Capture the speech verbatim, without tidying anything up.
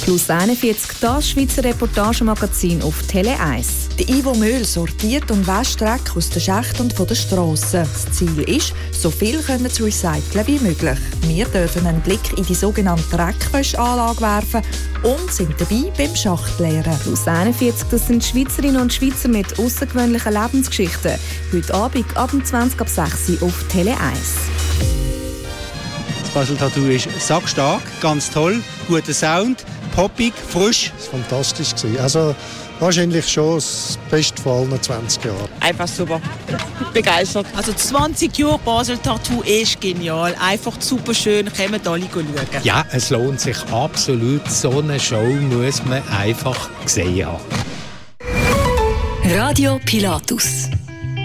Plus einundvierzig, das Schweizer Reportagemagazin auf Tele eins. Der Ivo Möhl sortiert und wäscht Dreck aus den Schächten und von der Strasse. Das Ziel ist, so viel können zu recyceln wie möglich. Wir dürfen einen Blick in die sogenannte Dreckwäschanlage werfen und sind dabei beim Schachtleeren. Plus einundvierzig, das sind Schweizerinnen und Schweizer mit außergewöhnlichen Lebensgeschichten. Heute Abend ab zwanzig ab sechs Uhr auf Tele eins. Das Basel-Tattoo ist sackstark, ganz toll, guter Sound, poppig, frisch. Das war fantastisch. Also wahrscheinlich schon das Beste von allen zwanzig Jahren. Einfach super. Begeistert. Also zwanzig Jahre Basel-Tattoo ist genial. Einfach super schön. Kommt alle schauen. Ja, es lohnt sich absolut. So eine Show muss man einfach gesehen haben. Radio Pilatus.